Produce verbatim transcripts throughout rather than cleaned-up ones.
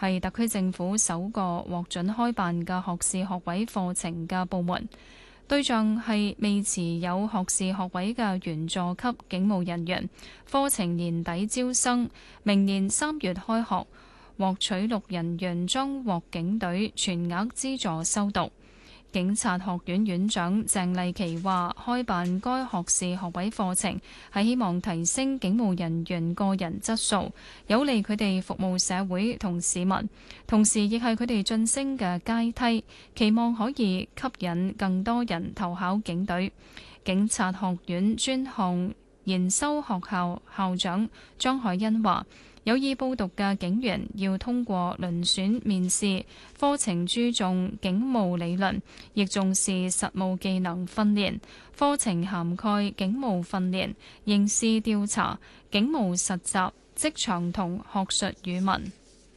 係特區政府首個獲准開辦嘅學士學位課程嘅部門，對象係未持有學士學位嘅員佐級警務人員。課程年底招生，明年三月開學。獲取錄人員將獲警隊全額資助修讀。警察學院院長鄭麗琪話：開辦該學士學位課程係希望提升警務人員個人質素，有利佢哋服務社會同市民，同時亦係佢哋晉升嘅階梯，期望可以吸引更多人投考警隊。警察學院專項研修學校校長張海欣話：有意報讀嘅警員要通過遴選面試，課程注重警務理論，亦重視實務技能訓練。課程涵蓋警務訓練、刑事調查、警務實習、職場同學術語文。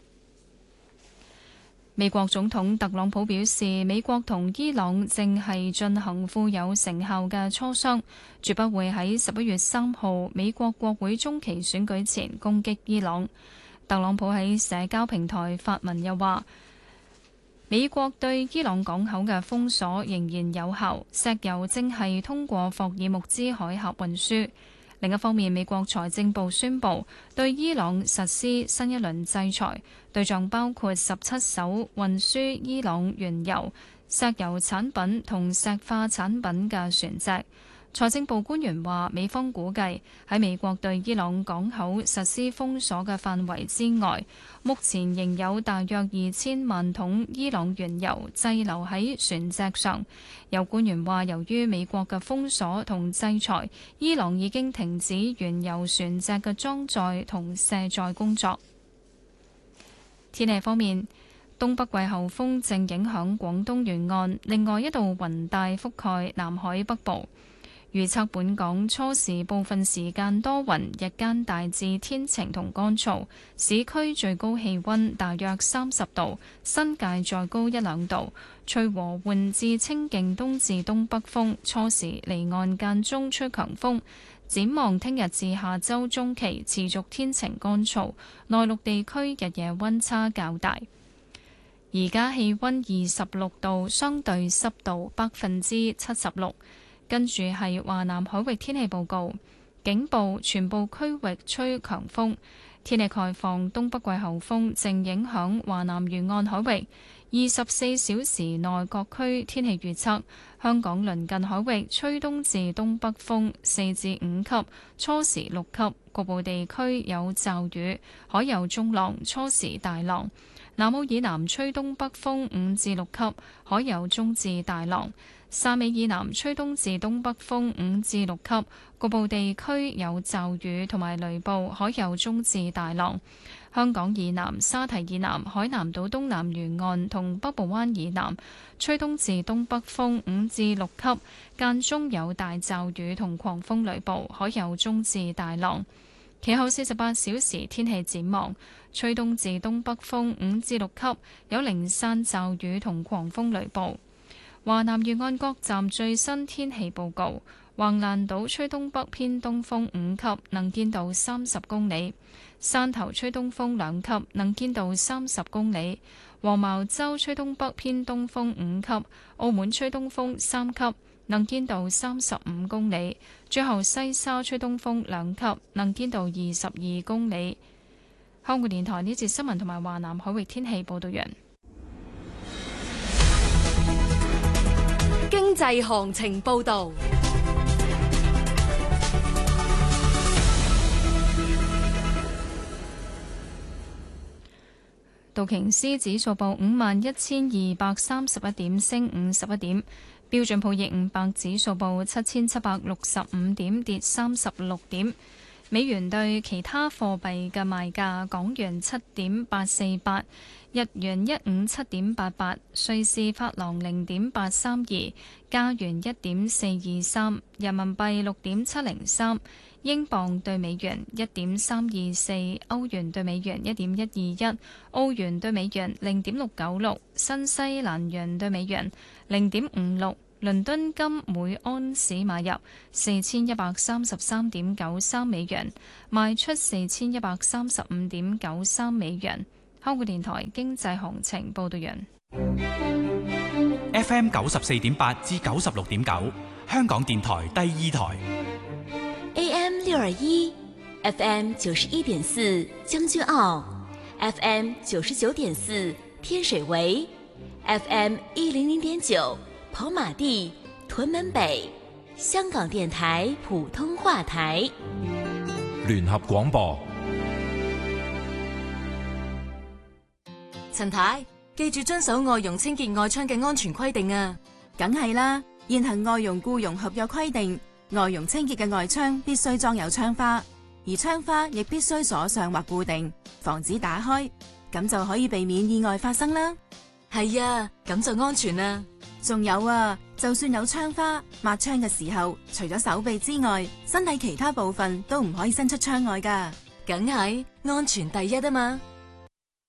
美國總統特朗普表示，美國同伊朗正係進行富有成效嘅磋商，絕不會喺十一月三號美國國會中期選舉前攻擊伊朗。特朗普喺社交平台發文又話，美國對伊朗港口嘅封鎖仍然有效，石油正係通過霍爾木茲海峽運輸。另一方面，美國財政部宣布對伊朗實施新一輪制裁，對象包括十七艘運輸伊朗原油、石油產品同石化產品嘅船隻。財政部官員話，美方估計喺美國對伊朗港口實施封鎖嘅範圍之外，目前仍有大約二千萬桶伊朗原油滯留喺船隻上。有官員話，由於美國嘅封鎖同制裁，伊朗已經停止原油船隻嘅裝載同卸載工作。天氣方面，東北季候風正影響廣東沿岸，另外一道雲帶覆蓋南海北部。預測本港初時部分時間多雲，日間大致天晴同乾燥，市區最高氣溫大約三十度，新界再高一兩度，吹和緩至清勁東至東北風，初時離岸間中吹強風。展望聽日至下周中期持續天晴乾燥，內陸地區日夜溫差較大。而家氣溫二十六度，相對濕度百分之七十六。跟住係華南海域天氣報告，警報全部區域吹強風，天氣概況，東北季候風正影響華南沿岸海域。二十四小時內各區天氣預測，香港鄰近海域吹東至東北風四至五級，初時六級，局部地區有驟雨，海有中浪，初時大浪。南澳以南吹東北風五至六級，海有中至大浪。汕尾以南吹東至東北風五至六級，局部地區有驟雨同埋雷暴，海有中至大浪。香港以南、沙堤以南、海南島東南沿岸同北部灣以南吹東至東北風五至六級，間中有大驟雨同狂風雷暴，海有中至大浪。其後四十八小時天氣展望，吹東至東北風五至六級，有零散驟雨同狂風雷暴。華南沿岸各站最新天氣報告：橫瀾島吹東北偏東風五級，能見度三十公里；汕頭吹東風兩級，能見度三十公里；黃茅洲吹東北偏東風五級；澳門吹東風三級，能見度三十五公里；最後西沙吹東風兩級，能見度二十二公里。香港電台呢節新聞同埋華南海域天氣報道完。 經濟行情報道， 道瓊斯指數報五萬一千二百三十一點，升五十一點；標準普爾五百指數報七千七百六十五點，跌三十六點。美元對其他貨幣嘅賣價：港元七點八四八，日元一五七點八八，瑞士法郎零點八三二，加元一點四二三，人民幣六點七零三，英鎊對美元一點三二四，歐元對美元一點一二一，澳元對美元零點六九六，新西蘭元對美元零點五六。倫敦金每盎司買入四千一百三十三點九三美元，賣出四千一百三十五點九三美元。 香港電台經濟行情報道完。 F M 九十四點八至九十六點九，香港電台第二台。 A M 六二一，F M 九十一點四將軍澳 ，F M 九十九點四天水圍 ，F M 一零零點九跑馬地、屯門北，香港電台普通話台。 聯合廣播。 陳太，記住遵守外傭清潔外窗嘅安全規定啊！ 梗係啦，現行外傭僱傭合約規定，外傭清潔嘅外窗必須裝有窗花，而窗花亦必須鎖上或固定，防止打開，咁就可以避免意外發生啦。 係啊，咁就安全啦。 仲有啊，就算有窗花，抹窗嘅時候，除咗手臂之外，身體其他部分都唔可以伸出窗外㗎。 梗係安全第一啊嘛。